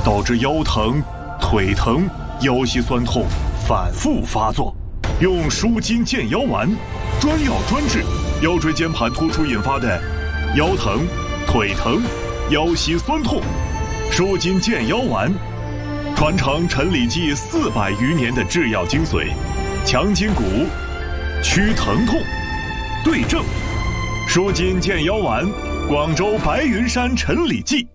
导致腰疼、腿疼、腰膝酸痛反复发作。用舒筋健腰丸，专药专治腰椎间盘突出引发的腰疼、腿疼、腰膝酸痛。舒筋健腰丸，传承陈李济400余年的制药精髓，强筋骨，祛疼痛，对症。舒筋健腰丸，广州白云山陈李济。